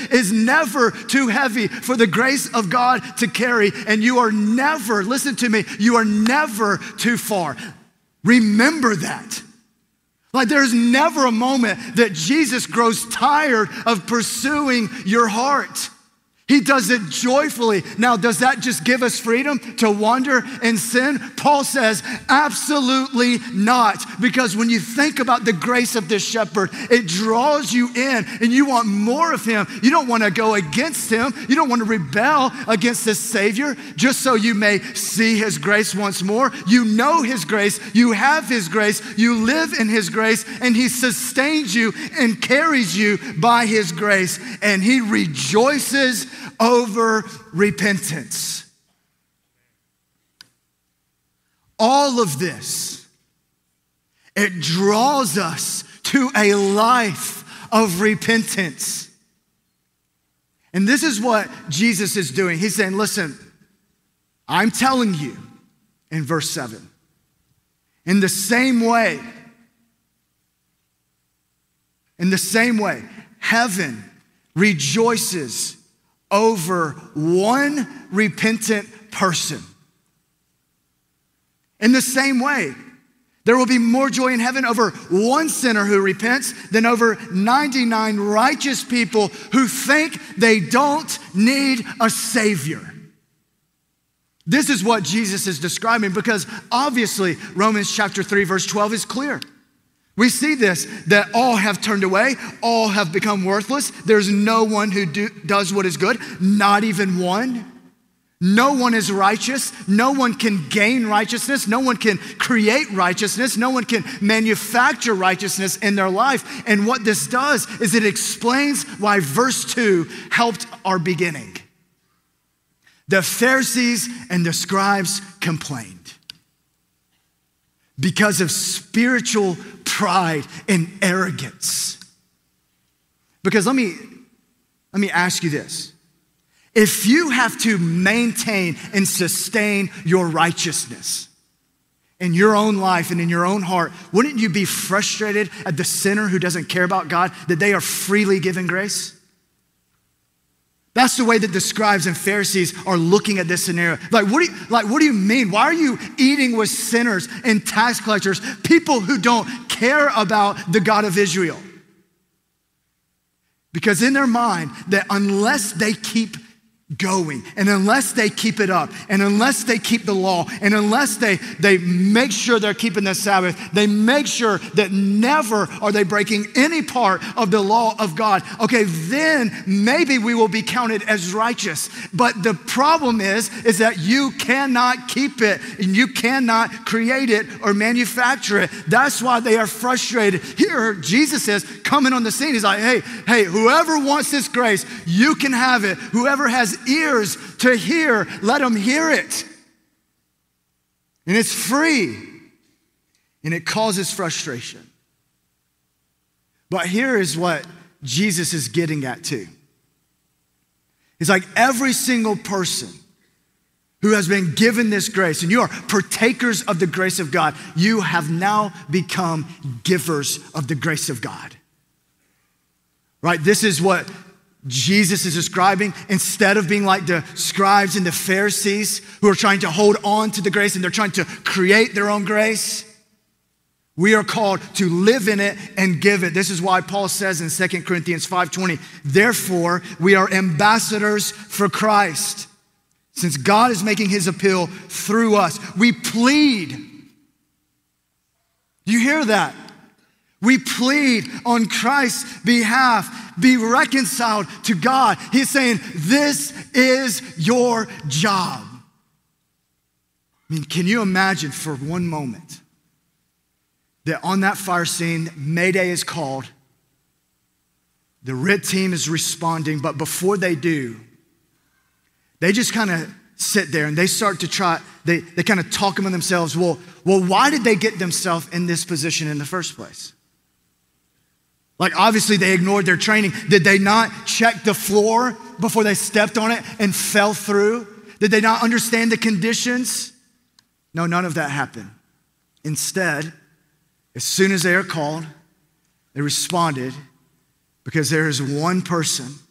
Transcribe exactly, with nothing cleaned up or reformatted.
is never too heavy for the grace of God to carry. And you are never, listen to me, you are never too far. Remember that. Like there's never a moment that Jesus grows tired of pursuing your heart. He does it joyfully. Now, does that just give us freedom to wander and sin? Paul says, absolutely not. Because when you think about the grace of this shepherd, it draws you in and you want more of him. You don't want to go against him. You don't want to rebel against this Savior just so you may see his grace once more. You know his grace. You have his grace. You live in his grace, and he sustains you and carries you by his grace. And he rejoices over repentance. All of this, it draws us to a life of repentance. And this is what Jesus is doing. He's saying, listen, I'm telling you in verse seven, in the same way, in the same way, heaven rejoices over one repentant person. In the same way, there will be more joy in heaven over one sinner who repents than over ninety-nine righteous people who think they don't need a Savior. This is what Jesus is describing, because obviously Romans chapter three verse twelve is clear. We see this, that all have turned away, all have become worthless. There's no one who do, does what is good, not even one. No one is righteous. No one can gain righteousness. No one can create righteousness. No one can manufacture righteousness in their life. And what this does is it explains why verse two helped our beginning. The Pharisees and the scribes complained because of spiritual pride and arrogance. Because let me, let me ask you this. If you have to maintain and sustain your righteousness in your own life and in your own heart, wouldn't you be frustrated at the sinner who doesn't care about God, that they are freely given grace? That's the way that the scribes and Pharisees are looking at this scenario. Like, what do you, like, what do you mean? Why are you eating with sinners and tax collectors, people who don't care about the God of Israel? Because in their mind, that unless they keep going, and unless they keep it up, and unless they keep the law, and unless they, they make sure they're keeping the Sabbath, they make sure that never are they breaking any part of the law of God, okay, then maybe we will be counted as righteous. But the problem is, is that you cannot keep it, and you cannot create it or manufacture it. That's why they are frustrated. Here, Jesus is coming on the scene. He's like, hey, hey, whoever wants this grace, you can have it. Whoever has ears to hear, let them hear it. And it's free. And it causes frustration. But here is what Jesus is getting at too. It's like every single person who has been given this grace, and you are partakers of the grace of God, you have now become givers of the grace of God. Right? This is what Jesus is describing. Instead of being like the scribes and the Pharisees who are trying to hold on to the grace and they're trying to create their own grace, we are called to live in it and give it. This is why Paul says in Second Corinthians five twenty, therefore we are ambassadors for Christ. Since God is making his appeal through us, we plead. You hear that? We plead on Christ's behalf, be reconciled to God. He's saying, this is your job. I mean, can you imagine for one moment that on that fire scene, Mayday is called, the R I T team is responding, but before they do, they just kind of sit there and they start to try, they, they kind of talk among themselves, well, well, why did they get themselves in this position in the first place? Like, obviously they ignored their training. Did they not check the floor before they stepped on it and fell through? Did they not understand the conditions? No, none of that happened. Instead, as soon as they are called, they responded because there is one person